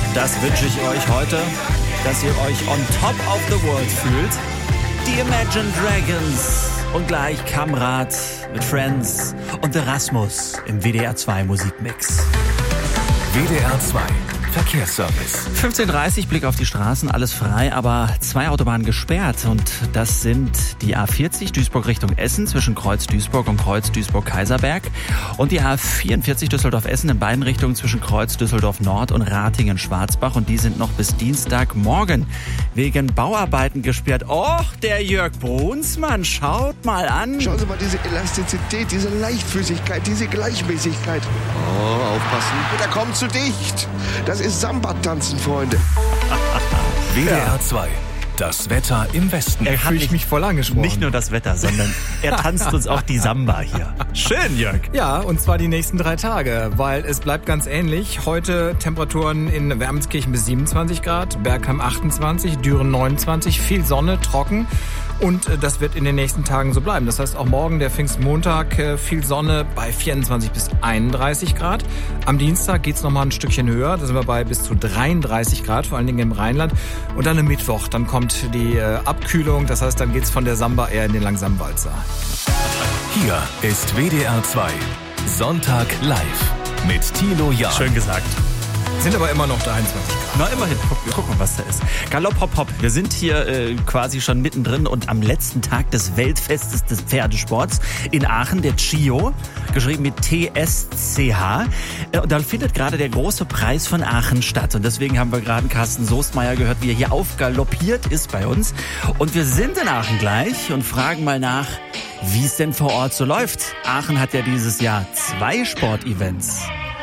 Das wünsche ich euch heute, dass ihr euch on top of the world fühlt. Die Imagine Dragons und gleich Kamrat mit Friends und The Rasmus im WDR 2 Musikmix. WDR 2 Verkehrsservice. 15:30 Blick auf die Straßen, alles frei, aber 2 Autobahnen gesperrt. Und das sind die A40 Duisburg Richtung Essen zwischen Kreuz Duisburg und Kreuz Duisburg-Kaiserberg. Und die A44 Düsseldorf-Essen in beiden Richtungen zwischen Kreuz Düsseldorf-Nord und Ratingen-Schwarzbach. Und die sind noch bis Dienstagmorgen wegen Bauarbeiten gesperrt. Och, der Jörg Brunsmann, schaut mal an. Schauen Sie mal, diese Elastizität, diese Leichtfüßigkeit, diese Gleichmäßigkeit. Oh, aufpassen. Der kommt zu dicht. Das ist Samba-Tanzen, Freunde. WDR 2. Das Wetter im Westen. Er hat mich voll angesprochen. Nicht nur das Wetter, sondern er tanzt uns auch die Samba hier. Schön, Jörg. Ja, und zwar die nächsten 3 Tage, weil es bleibt ganz ähnlich. Heute Temperaturen in Wermelskirchen bis 27 Grad, Bergheim 28, Düren 29, viel Sonne, trocken. Und das wird in den nächsten Tagen so bleiben. Das heißt auch morgen, der Pfingstmontag, viel Sonne bei 24 bis 31 Grad. Am Dienstag geht's nochmal ein Stückchen höher. Da sind wir bei bis zu 33 Grad, vor allen Dingen im Rheinland. Und dann am Mittwoch, dann kommt die Abkühlung. Das heißt, dann geht's von der Samba eher in den langsamen Walzer. Hier ist WDR 2. Sonntag live mit Thilo Jahn. Schön gesagt. Sind aber immer noch 23 Grad. Na, immerhin. Guck mal, was da ist. Galopp, hopp, hopp. Wir sind hier quasi schon mittendrin und am letzten Tag des Weltfestes des Pferdesports in Aachen, der CHIO, geschrieben mit TSCH. Da findet gerade der große Preis von Aachen statt. Und deswegen haben wir gerade Carsten Soestmeier gehört, wie er hier aufgaloppiert ist bei uns. Und wir sind in Aachen gleich und fragen mal nach, wie es denn vor Ort so läuft. Aachen hat ja dieses Jahr 2 Sportevents.